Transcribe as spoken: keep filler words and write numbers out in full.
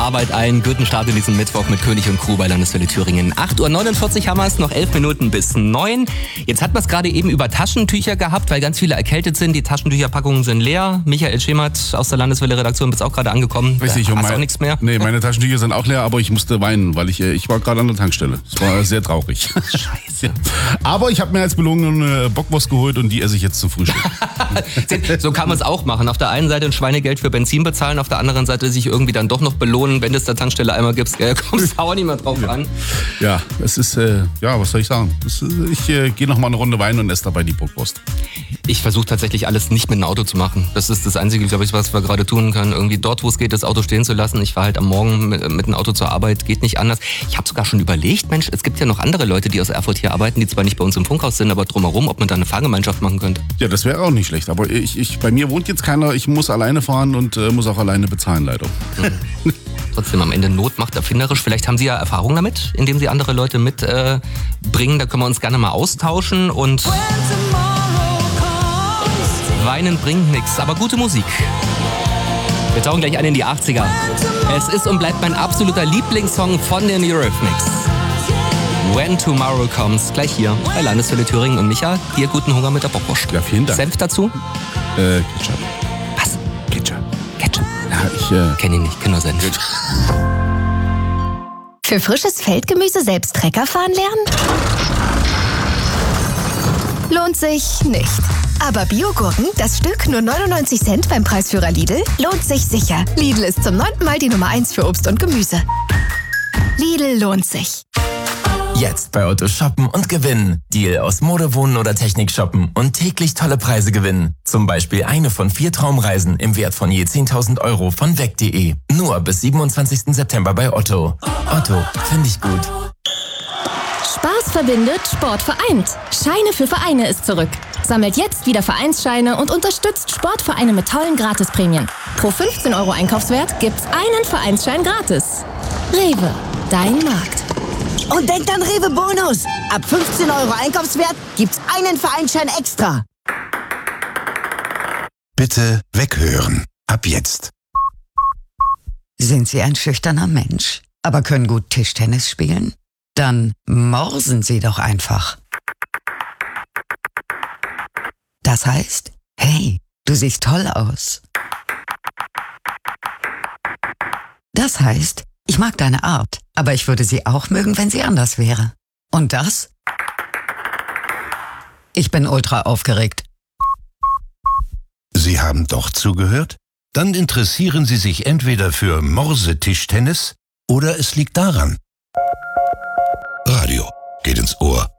Arbeit ein. Guten Start in diesem Mittwoch mit König und Crew bei Landeswelle Thüringen. acht Uhr neunundvierzig haben wir es, noch elf Minuten bis neun. Jetzt hat man es gerade eben über Taschentücher gehabt, weil ganz viele erkältet sind. Die Taschentücherpackungen sind leer. Michael Schemert aus der Landeswelle-Redaktion bist auch gerade angekommen. Richtig, da und hast mein, auch nichts mehr. Nee, meine Taschentücher sind auch leer, aber ich musste weinen, weil ich, ich war gerade an der Tankstelle. Es war sehr traurig. Scheiße. Aber ich habe mir als Belohnung eine Bockwurst geholt und die esse ich jetzt zum Frühstück. So kann man es auch machen. Auf der einen Seite ein Schweinegeld für Benzin bezahlen, auf der anderen Seite sich irgendwie dann doch noch belohnen, wenn du es der Tankstelle einmal gibst. Äh, kommst du auch nicht mehr drauf ja. an. Ja, es ist, äh, ja, was soll ich sagen? Das, ich äh, gehe noch mal eine Runde Wein und esse dabei die Bockwurst. Ich versuche tatsächlich alles nicht mit dem Auto zu machen. Das ist das Einzige, glaube ich, was wir gerade tun können. Irgendwie dort, wo es geht, das Auto stehen zu lassen. Ich fahre halt am Morgen mit, mit dem Auto zur Arbeit, geht nicht anders. Ich habe sogar schon überlegt, Mensch, es gibt ja noch andere Leute, die aus Erfurt hier arbeiten, die zwar nicht bei uns im Funkhaus sind, aber drumherum, ob man da eine Fahrgemeinschaft machen könnte. Ja, das wäre auch nicht schlecht. Aber ich, ich, bei mir wohnt jetzt keiner. Ich muss alleine fahren und äh, muss auch alleine bezahlen, leider. Mhm. Trotzdem am Ende Not macht erfinderisch. Vielleicht haben Sie ja Erfahrung damit, indem Sie andere Leute mitbringen. Äh, da können wir uns gerne mal austauschen. Und Weinen bringt nichts, aber gute Musik. Wir tauchen gleich ein in die achtziger. Es ist und bleibt mein absoluter Lieblingssong von den Eurythmics. When Tomorrow Comes, gleich hier bei Landeswelle Thüringen. Und Micha, dir guten Hunger mit der Bockwurst. Ja, vielen Dank. Senf dazu? Äh, Ketchup. Was? Ketchup. Ketchup. Ja, ich, äh... Kenn ihn nicht, kenn nur Senf. Für frisches Feldgemüse selbst Trecker fahren lernen? Lohnt sich nicht. Aber Biogurken, das Stück nur neunundneunzig Cent beim Preisführer Lidl, lohnt sich sicher. Lidl ist zum neunten Mal die Nummer eins für Obst und Gemüse. Lidl lohnt sich. Jetzt bei Otto shoppen und gewinnen. Deal aus Mode, Wohnen oder Technik shoppen und täglich tolle Preise gewinnen. Zum Beispiel eine von vier Traumreisen im Wert von je zehntausend Euro von weg punkt de. Nur bis siebenundzwanzigsten September bei Otto. Otto, finde ich gut. Spaß verbindet, Sport vereint. Scheine für Vereine ist zurück. Sammelt jetzt wieder Vereinsscheine und unterstützt Sportvereine mit tollen Gratisprämien. Pro fünfzehn Euro Einkaufswert gibt's einen Vereinsschein gratis. Rewe, dein Markt. Und denkt an Rewe Bonus. Ab fünfzehn Euro Einkaufswert gibt's einen Vereinsschein extra. Bitte weghören. Ab jetzt. Sind Sie ein schüchterner Mensch, aber können gut Tischtennis spielen? Dann morsen Sie doch einfach. Das heißt, hey, du siehst toll aus. Das heißt, ich mag deine Art, aber ich würde sie auch mögen, wenn sie anders wäre. Und das? Ich bin ultra aufgeregt. Sie haben doch zugehört? Dann interessieren Sie sich entweder für Morsetischtennis oder es liegt daran. Radio geht ins Ohr.